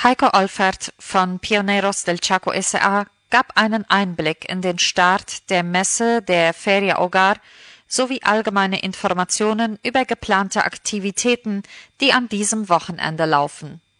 Heiko Olfert von Pioneros del Chaco S.A. gab einen Einblick in den Start der Messe der Feria Hogar sowie allgemeine Informationen über geplante Aktivitäten, die an diesem Wochenende laufen.